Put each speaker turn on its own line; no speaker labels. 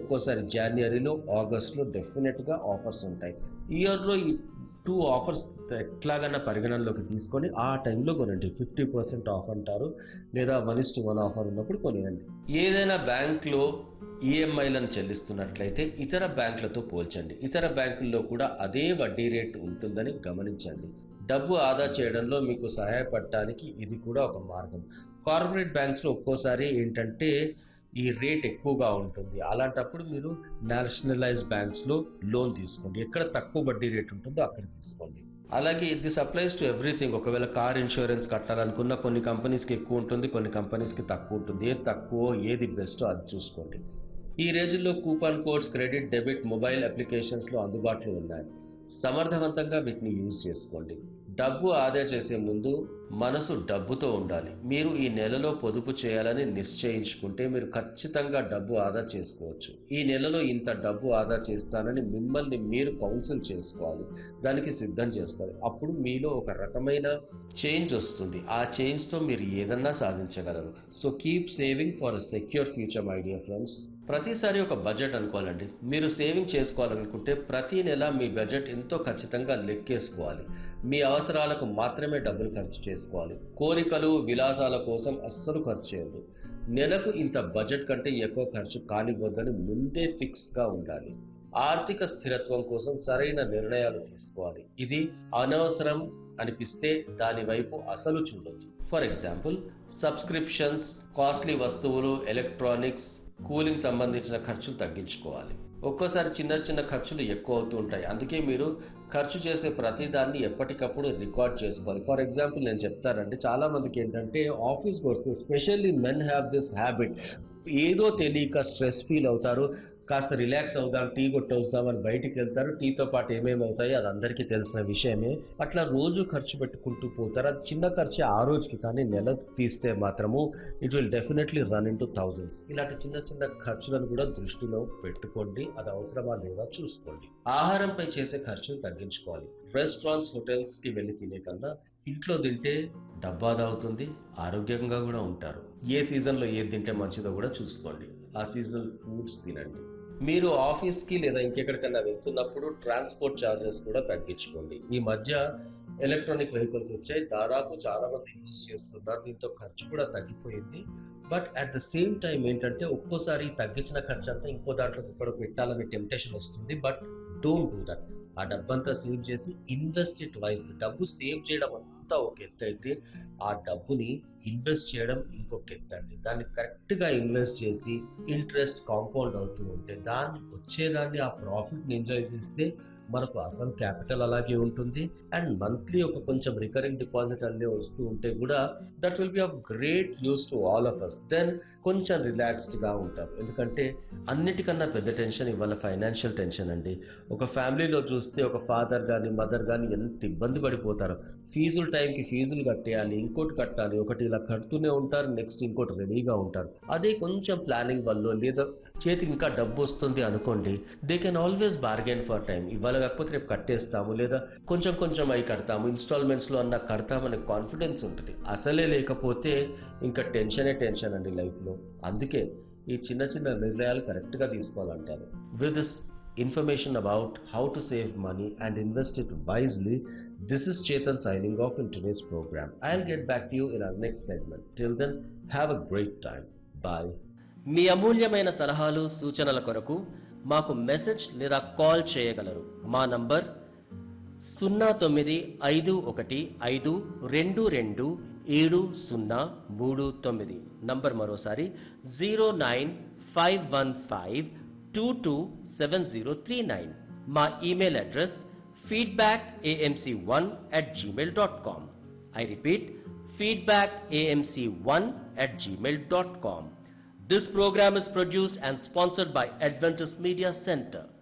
ఒక్కోసారి జనవరిలో ఆగస్టులో డెఫినెట్గా ఆఫర్స్ ఉంటాయి. ఇయర్లో ఈ 2 ఆఫర్స్ ఎట్లాగన్నా పరిగణనలోకి తీసుకొని ఆ టైంలో కొనండి. 50% ఆఫ్ అంటారు, లేదా 1:1 ఆఫర్ ఉన్నప్పుడు కొనియండి. ఏదైనా బ్యాంక్లో ఈఎంఐలను చెల్లిస్తున్నట్లయితే ఇతర బ్యాంకులతో పోల్చండి. ఇతర బ్యాంకుల్లో కూడా అదే వడ్డీ రేటు ఉంటుందని గమనించండి. డబ్బు ఆదా చేయడంలో మీకు సహాయపడటానికి ఇది కూడా ఒక మార్గం. కార్పొరేట్ బ్యాంక్స్లో ఒక్కోసారి ఏంటంటే ఈ రేట్ ఎక్కువగా ఉంటుంది. అలాంటప్పుడు మీరు నేషనలైజ్డ్ బ్యాంక్స్లో లోన్ తీసుకోండి. ఎక్కడ తక్కువ వడ్డీ రేట్ ఉంటుందో అక్కడ తీసుకోండి. అలాగే దిస్ అప్లైస్ టు ఎవ్రీథింగ్. ఒకవేళ కార్ ఇన్సూరెన్స్ కట్టాలనుకున్న కొన్ని కంపెనీస్కి ఎక్కువ ఉంటుంది, కొన్ని కంపెనీస్కి తక్కువ ఉంటుంది. ఏది తక్కువ ఏది బెస్టో అది చూసుకోండి. ఈ రోజుల్లో coupon codes, credit, debit, mobile అప్లికేషన్స్లో అందుబాటులో ఉన్నాయి. సమర్థవంతంగా వీటిని యూజ్ చేసుకోండి. డబ్బు ఆదా చేసే ముందు మనసు డబ్బుతో ఉండాలి. మీరు ఈ నెలలో పొదుపు చేయాలని నిశ్చయించుకుంటే మీరు ఖచ్చితంగా డబ్బు ఆదా చేసుకోవచ్చు. ఈ నెలలో ఇంత డబ్బు ఆదా చేస్తానని మిమ్మల్ని మీరు కౌన్సిల్ చేసుకోవాలి, దానికి సిద్ధం చేసుకోవాలి. అప్పుడు మీలో ఒక రకమైన చేంజ్ వస్తుంది. ఆ చేంజ్తో మీరు ఏదన్నా సాధించగలరు. So keep saving for a secure future my dear friends. ప్రతిసారి ఒక బడ్జెట్ అనుకోవాలండి. మీరు సేవింగ్ చేసుకోవాలనుకుంటే ప్రతి నెల మీ బడ్జెట్ ఎంతో ఖచ్చితంగా లెక్కేసుకోవాలి. మీ అవసరాలకు మాత్రమే డబ్బులు ఖర్చు చేసుకోవాలి. కోరికలు, విలాసాల కోసం అస్సలు ఖర్చు చేయొద్దు. నెలకు ఇంత బడ్జెట్ కంటే ఎక్కువ ఖర్చు కానివ్వద్దని ముందే ఫిక్స్గా ఉండాలి. ఆర్థిక స్థిరత్వం కోసం సరైన నిర్ణయాలు తీసుకోవాలి. ఇది అనవసరం అనిపిస్తే దాని వైపు అసలు చూడొద్దు. ఫర్ ఎగ్జాంపుల్, సబ్స్క్రిప్షన్స్, కాస్ట్లీ వస్తువులు, ఎలక్ట్రానిక్స్, కూలింగ్ సంబంధించిన ఖర్చులు తగ్గించుకోవాలి. ఒక్కోసారి చిన్న చిన్న ఖర్చులు ఎక్కువ అవుతూ ఉంటాయి. అందుకే మీరు ఖర్చు చేసే ప్రతి దాన్ని ఎప్పటికప్పుడు రికార్డ్ చేసుకోవాలి. ఫర్ ఎగ్జాంపుల్ నేను చెప్తానండి, చాలా మందికి ఏంటంటే ఆఫీస్కి వస్తే specially men have this habit. ఏదో తెలియక స్ట్రెస్ ఫీల్ అవుతారు, కాస్త రిలాక్స్ అవుదాం, టీ కొట్టొస్తాం అని బయటికి వెళ్తారు. టీతో పాటు ఏమేమి అవుతాయో అది అందరికీ తెలిసిన విషయమే. అట్లా రోజు ఖర్చు పెట్టుకుంటూ పోతారు. అది చిన్న ఖర్చు ఆ రోజుకి, కానీ నెల తీస్తే మాత్రము it will definitely run in to thousands. ఇలాంటి చిన్న చిన్న ఖర్చులను కూడా దృష్టిలో పెట్టుకోండి. అది అవసరమా లేదా చూసుకోండి. ఆహారంపై చేసే ఖర్చును తగ్గించుకోవాలి. రెస్టారెంట్స్, హోటల్స్ కి వెళ్ళి తినే కన్నా ఇంట్లో తింటే డబ్బు ఆదా అవుతుంది, ఆరోగ్యంగా కూడా ఉంటారు. ఏ సీజన్లో ఏది తింటే మంచిదో కూడా చూసుకోండి. ఆ సీజనల్ ఫుడ్స్ తినండి. మీరు ఆఫీస్కి లేదా ఇంకెక్కడికన్నా వెళ్తున్నప్పుడు ట్రాన్స్పోర్ట్ ఛార్జెస్ కూడా తగ్గించుకోండి. ఈ మధ్య ఎలక్ట్రానిక్ వెహికల్స్ వచ్చాయి, దాదాపు చాలా మంది యూజ్ చేస్తున్నారు. దీంతో ఖర్చు కూడా తగ్గిపోయింది. But at the same time ఏంటంటే ఒక్కోసారి తగ్గించిన ఖర్చు అంతా ఇంకో దాంట్లో ఇక్కడ పెట్టాలనే టెంప్టేషన్ వస్తుంది. But don't do that. ఆ డబ్బంతా సేవ్ చేసి ఇన్వెస్ట్ ఇట్ వైజ్. డబ్బు సేవ్ చేయడం అంతా ఒక ఎత్తు అయితే ఆ డబ్బుని ఇన్వెస్ట్ చేయడం ఇంకొక ఎత్తు అండి. దాన్ని కరెక్ట్గా ఇన్వెస్ట్ చేసి ఇంట్రెస్ట్ కాంపౌండ్ అవుతూ ఉంటే దాన్ని వచ్చేదాన్ని ఆ ప్రాఫిట్ని ఎంజాయ్ చేస్తే మనకు అసలు క్యాపిటల్ అలాగే ఉంటుంది. అండ్ మంత్లీ ఒక కొంచెం రికరింగ్ డిపాజిట్ అన్నీ వస్తూ ఉంటే కూడా that will be of great use to all of us. Then కొంచెం రిలాక్స్డ్గా ఉంటారు. ఎందుకంటే అన్నిటికన్నా పెద్ద టెన్షన్ ఇవాళ ఫైనాన్షియల్ టెన్షన్ అండి. ఒక ఫ్యామిలీలో చూస్తే ఒక ఫాదర్ కానీ మదర్ కానీ ఎంత ఇబ్బంది పడిపోతారు. ఫీజులు టైంకి ఫీజులు కట్టేయాలి, ఇంకోటి కట్టాలి, ఒకటి ఇలా కడుతూనే ఉంటారు, నెక్స్ట్ ఇంకోటి రెడీగా ఉంటారు. అదే కొంచెం ప్లానింగ్ వల్ల లేదా చేతికి ఇంకా డబ్బు వస్తుంది అనుకోండి, they can always bargain for time. ఇవాళ కాకపోతే రేపు కట్టేస్తాము, లేదా కొంచెం కొంచెం అయి కడతాము, ఇన్స్టాల్మెంట్స్లో అన్న కడతామనే కాన్ఫిడెన్స్ ఉంటుంది. అసలే లేకపోతే ఇంకా టెన్షన్ అండి లైఫ్లో. అందుకే ఈ చిన్న చిన్న నిర్ణయాలు కరెక్ట్గా తీసుకోవాలంటారు. With this information about how to save money and invest it wisely, this is Chetan signing off in today's program. I'll get back to you in our next segment. Till then, have a great time. Bye.
మీ అమూల్యమైన సలహాలు సూచనల కొరకు మాకు message లేదా call చేయగలరు. మా number 0951522739. Number మరోసారి 09515227039. మా email address feedbackamc1@gmail.com. I repeat, feedbackamc1@gmail.com. This program is produced and sponsored by Adventist Media Center.